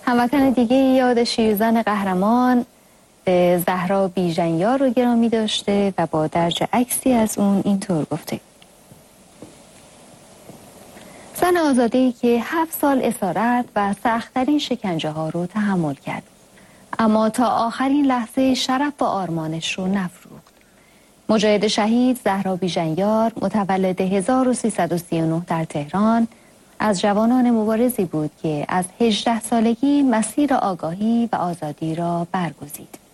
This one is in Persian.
هموطن دیگه یاد شیرزن قهرمان زهرا بیژنیار رو گرامی داشته و با درج عکسی از اون اینطور گفته: زن آزاده‌ای که 7 سال اسارت و سخت‌ترین شکنجه ها رو تحمل کرد، اما تا آخرین لحظه شرف و آرمانش رو نفروخت. مجاهد شهید زهرا بیژنیار متولد 1339 در تهران از جوانان مبارزی بود که از 18 سالگی مسیر آگاهی و آزادی را برگزید.